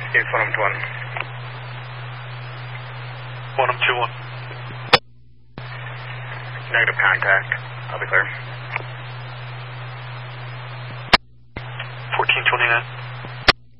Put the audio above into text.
Yes, 121. 121. Negative contact. I'll be clear. 1429.